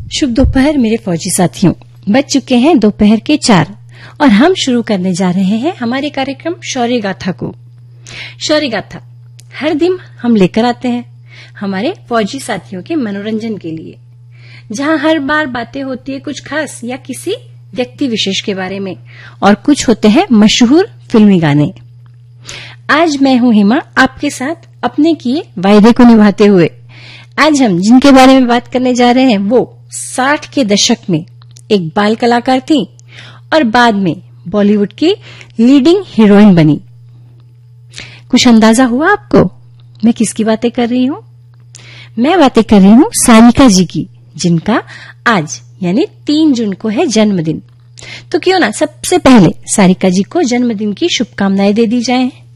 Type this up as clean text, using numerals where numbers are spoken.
शुभ दोपहर मेरे फौजी साथियों। बज चुके हैं दोपहर के 4 और हम शुरू करने जा रहे हैं हमारे कार्यक्रम शौर्य गाथा को। शौर्य गाथा हर दिन हम लेकर आते हैं हमारे फौजी साथियों के मनोरंजन के लिए, जहां हर बार बातें होती है कुछ खास या किसी व्यक्ति विशेष के बारे में और कुछ होते हैं मशहूर फिल्मी गाने। आज मैं हूं हिमा, आपके साथ अपने किए वायदे को निभाते हुए। आज हम जिनके बारे में बात करने जा रहे हैं वो 60 के दशक में एक बाल कलाकार थी और बाद में बॉलीवुड की लीडिंग हीरोइन बनी। कुछ अंदाजा हुआ आपको मैं किसकी बातें कर रही हूं? मैं बातें कर रही हूं सारिका जी की, जिनका आज यानी 3 जून को है जन्मदिन। तो क्यों ना सबसे पहले सारिका जी को जन्मदिन की शुभकामनाएं दे दी जाएं।